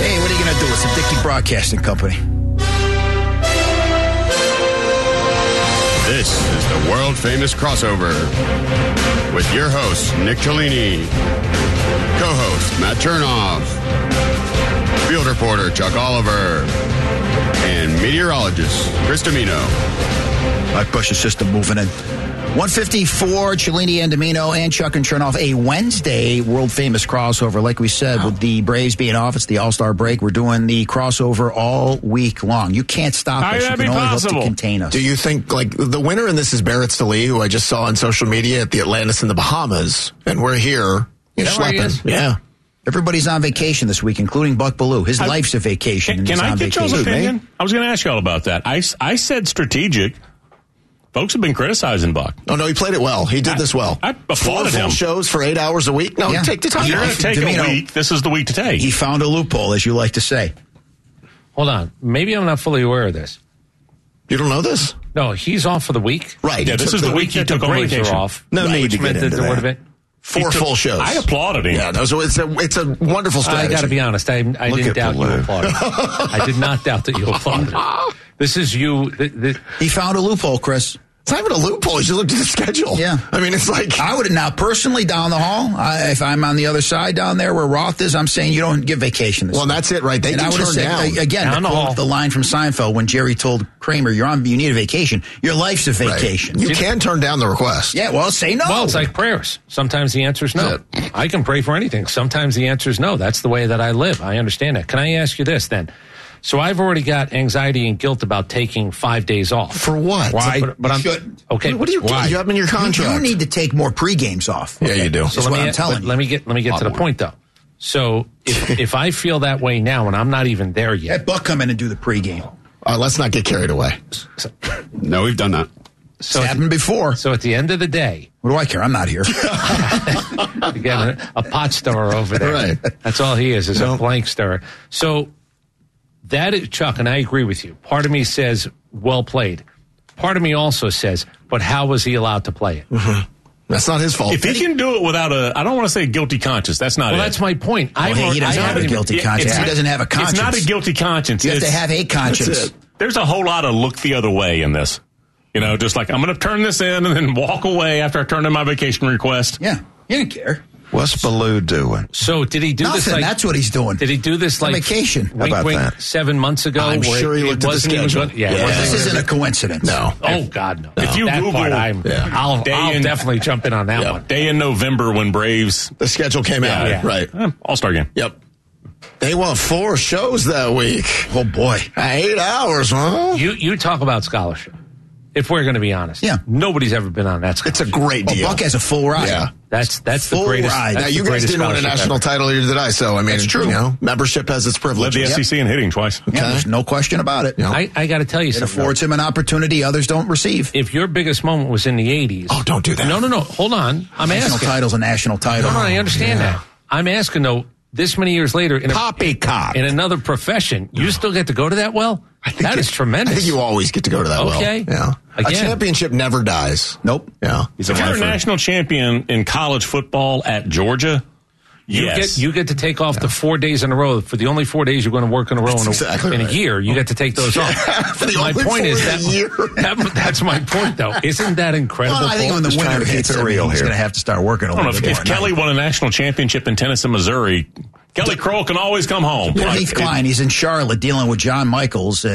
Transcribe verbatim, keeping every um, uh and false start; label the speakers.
Speaker 1: Hey, what are you going to do? It's the Dickey Broadcasting Company.
Speaker 2: This is the world-famous crossover with your host, Nick Cellini, co-host, Matt Chernoff, field reporter, Chuck Oliver, and meteorologist, Chris Domino.
Speaker 1: I push the system moving in. one fifty-four, Cellini and Domino and Chuck and Chernoff, a Wednesday world-famous crossover. Like we said, with the Braves being off, it's the All-Star break. We're doing the crossover all week long. You can't stop
Speaker 3: How
Speaker 1: us.
Speaker 3: could
Speaker 1: You
Speaker 3: that
Speaker 1: can
Speaker 3: be
Speaker 1: only
Speaker 3: possible?
Speaker 1: hope to contain us.
Speaker 4: Do you think, like, the winner in this is Barrett Staley, who I just saw on social media at the Atlantis in the Bahamas, and we're here, you know,
Speaker 3: Is that where he
Speaker 4: schlepping.
Speaker 3: is?
Speaker 4: Yeah.
Speaker 1: Everybody's on vacation this week, including Buck Bellew. His
Speaker 3: I-
Speaker 1: life's a vacation.
Speaker 3: Can,
Speaker 1: and
Speaker 3: can
Speaker 1: he's
Speaker 3: I
Speaker 1: on
Speaker 3: get y'all's
Speaker 1: vacation.
Speaker 3: opinion? I was going to ask y'all about that. I, s- I said strategic. Folks have been criticizing Buck.
Speaker 4: Oh, no, he played it well. He did
Speaker 3: I-
Speaker 4: this well.
Speaker 3: I
Speaker 4: Four
Speaker 3: applauded
Speaker 4: full
Speaker 3: him.
Speaker 4: shows for eight hours a week. No,
Speaker 1: Yeah.
Speaker 4: take the time
Speaker 3: You're going
Speaker 4: off.
Speaker 3: to take
Speaker 1: Domino,
Speaker 3: a week. This is the week to take.
Speaker 1: He found a loophole, as you like to say.
Speaker 5: Hold on. Maybe I'm not fully aware of this.
Speaker 4: You don't know this?
Speaker 5: No, he's off for the week.
Speaker 4: Right.
Speaker 3: Yeah,
Speaker 4: He
Speaker 3: this
Speaker 4: took
Speaker 3: is the week he
Speaker 5: that the
Speaker 3: took on
Speaker 5: Braves
Speaker 3: vacation.
Speaker 5: are off.
Speaker 4: No need
Speaker 5: which
Speaker 4: to get
Speaker 5: meant that
Speaker 4: into
Speaker 5: there would
Speaker 4: that.
Speaker 5: have been.
Speaker 4: Four
Speaker 3: He took-
Speaker 4: full shows.
Speaker 3: I applauded him.
Speaker 4: Yeah, no, so it's a it's a wonderful strategy.
Speaker 5: I got to be honest. I, I
Speaker 6: Look
Speaker 5: didn't
Speaker 6: at
Speaker 5: doubt you
Speaker 6: Bellew.
Speaker 5: applauded. I did not doubt that you applauded. This is you. Th- th-
Speaker 1: He found a loophole, Chris.
Speaker 4: It's not even a loophole. You should look at the schedule.
Speaker 1: Yeah.
Speaker 4: I mean, it's like...
Speaker 1: I would now personally down the hall. I, if I'm on the other side down there where Roth is, I'm saying you don't give vacation this
Speaker 4: Well,
Speaker 1: week.
Speaker 4: that's it, right? They
Speaker 1: and
Speaker 4: can
Speaker 1: I would have
Speaker 4: turn
Speaker 1: said
Speaker 4: down.
Speaker 1: uh, again
Speaker 5: Down
Speaker 1: the,
Speaker 5: the
Speaker 1: quote,
Speaker 5: hall.
Speaker 1: the line from Seinfeld when Jerry told Kramer, "You're on. You need a vacation. Your life's a
Speaker 4: Right.
Speaker 1: vacation."
Speaker 4: You can turn down the request.
Speaker 1: Yeah. Well, say no.
Speaker 5: well, it's like prayers. Sometimes the answer is no. I can pray for anything. Sometimes the answer is no. That's the way that I live. I understand that. Can I ask you this then? So I've already got anxiety and guilt about taking five days off.
Speaker 4: For what?
Speaker 1: Why?
Speaker 5: But, but I'm
Speaker 1: shouldn't.
Speaker 5: okay.
Speaker 4: What do you
Speaker 5: why?
Speaker 4: do? You have them in your
Speaker 1: You,
Speaker 4: contract.
Speaker 1: you need to take more pre games off.
Speaker 4: Yeah, you do.
Speaker 1: That's
Speaker 5: So let
Speaker 1: what
Speaker 5: me,
Speaker 1: I'm telling
Speaker 5: but
Speaker 1: you.
Speaker 5: let me get let me get to the point though. So if if I feel that way now and I'm not even there yet,
Speaker 1: Let Buck come in and do the pregame.
Speaker 4: Uh, let's not get carried away.
Speaker 2: No, we've done that.
Speaker 1: It's
Speaker 5: so at,
Speaker 1: happened before.
Speaker 5: so at the end of the day,
Speaker 1: What do I care? I'm not here.
Speaker 5: again a, a pot stirrer over there.
Speaker 4: Right.
Speaker 5: That's all he is is a blank stirrer. So that is Chuck, and I agree with you. Part of me says well played. Part of me also says, but how was he allowed to play it?
Speaker 4: Mm-hmm. That's not his fault.
Speaker 3: If he can do it without a, I don't want to say guilty conscience. That's not
Speaker 5: Well,
Speaker 3: it.
Speaker 5: that's my point. I
Speaker 1: Well, he doesn't
Speaker 5: I
Speaker 1: have a
Speaker 5: haven't even-
Speaker 1: guilty
Speaker 3: It-
Speaker 1: conscience.
Speaker 3: it's
Speaker 1: He
Speaker 3: not-
Speaker 1: doesn't have a conscience.
Speaker 3: It's not a guilty conscience.
Speaker 1: You have to
Speaker 3: It's-
Speaker 1: have a conscience.
Speaker 4: That's it.
Speaker 3: There's a whole lot of look the other way in this. You know, just like I'm going to turn this in and then walk away after I turn in my vacation request.
Speaker 1: Yeah. You didn't care.
Speaker 6: What's Bellew doing?
Speaker 5: So did he do this
Speaker 1: Nothing.
Speaker 5: like?
Speaker 1: That's what he's doing.
Speaker 5: Did he do this
Speaker 1: On
Speaker 5: like
Speaker 1: vacation.
Speaker 5: Wink,
Speaker 6: How about
Speaker 5: wink,
Speaker 6: that?
Speaker 5: seven months ago?
Speaker 4: I'm
Speaker 5: where
Speaker 4: sure he
Speaker 5: it
Speaker 4: looked at the
Speaker 5: wasn't even
Speaker 4: schedule.
Speaker 5: good- yeah,
Speaker 4: Yeah.
Speaker 5: it wasn't
Speaker 1: This
Speaker 5: even
Speaker 1: isn't a
Speaker 5: good.
Speaker 1: coincidence.
Speaker 4: No.
Speaker 5: Oh God, no!
Speaker 3: If you
Speaker 5: that
Speaker 3: Google-
Speaker 5: part, I'm,
Speaker 4: Yeah.
Speaker 5: I'll,
Speaker 3: Day
Speaker 5: I'll
Speaker 3: in-
Speaker 5: definitely jump in on that
Speaker 4: Yeah.
Speaker 5: one.
Speaker 3: Day in November when Braves
Speaker 4: The schedule came out.
Speaker 5: Yeah.
Speaker 4: Right.
Speaker 3: eh, All-Star game.
Speaker 4: Yep. They want four shows that week.
Speaker 1: Oh, boy.
Speaker 4: Eight hours, huh?
Speaker 5: You you talk about scholarship. If we're going to be honest,
Speaker 1: Yeah.
Speaker 5: nobody's ever been on that
Speaker 4: It's
Speaker 5: scholarship.
Speaker 4: a great
Speaker 1: Well,
Speaker 4: deal.
Speaker 1: Buck has a full ride.
Speaker 4: Yeah.
Speaker 5: That's that's the
Speaker 1: Full
Speaker 5: greatest.
Speaker 1: ride.
Speaker 5: That's
Speaker 4: Now, you
Speaker 5: the
Speaker 4: guys
Speaker 5: greatest
Speaker 4: didn't win a
Speaker 5: scholarship
Speaker 4: national
Speaker 5: ever.
Speaker 4: title, either did I. So, I mean,
Speaker 1: That's true.
Speaker 4: you know, membership has its
Speaker 3: Led the
Speaker 4: privileges.
Speaker 3: S E C in hitting twice.
Speaker 1: Yeah, there's no question about it.
Speaker 4: Yeah.
Speaker 5: I, I got to tell you
Speaker 1: It
Speaker 5: something.
Speaker 1: affords him an opportunity others don't receive.
Speaker 5: If your biggest moment was in the eighties,
Speaker 4: Oh, don't do that.
Speaker 5: No, no, no. Hold on. I'm
Speaker 1: National
Speaker 5: asking.
Speaker 1: title's a national title.
Speaker 5: No, no, I understand
Speaker 4: Yeah.
Speaker 5: that. I'm asking though. This many years later, in a,
Speaker 6: Poppycock.
Speaker 5: in another profession, you still get to go to that well?
Speaker 4: I think
Speaker 5: That
Speaker 4: you-
Speaker 5: is tremendous.
Speaker 4: I think you always get to go to that well.
Speaker 5: Okay.
Speaker 4: Yeah.
Speaker 5: Again.
Speaker 4: A championship never dies.
Speaker 1: Nope.
Speaker 4: Yeah.
Speaker 3: If you're a
Speaker 4: lifer.
Speaker 3: national champion in college football at Georgia,
Speaker 5: You
Speaker 3: yes.
Speaker 5: get you get to take off the four days in a row. For the only four days you're going to work in a row
Speaker 4: That's
Speaker 5: in, a,
Speaker 4: exactly
Speaker 5: in a
Speaker 4: right.
Speaker 5: year, you get to take those off.
Speaker 4: For the
Speaker 5: my
Speaker 4: only
Speaker 5: point
Speaker 4: four
Speaker 5: is
Speaker 4: in
Speaker 5: that,
Speaker 4: a year.
Speaker 5: that that's my point though. Isn't that incredible?
Speaker 1: Well, I think when the
Speaker 6: Just trying
Speaker 1: winter
Speaker 6: to keep
Speaker 1: hits,
Speaker 6: it
Speaker 1: I mean,
Speaker 6: real
Speaker 1: he's
Speaker 6: here.
Speaker 1: going to have to start working a
Speaker 3: I don't know
Speaker 1: little
Speaker 3: if,
Speaker 1: bit
Speaker 3: if
Speaker 1: more.
Speaker 3: Kelly won a national championship in tennis in Missouri, Kelly Kroll can always come home.
Speaker 1: Poor
Speaker 3: Like,
Speaker 1: Heath
Speaker 3: it-
Speaker 1: Klein, he's in Charlotte dealing with John Michaels.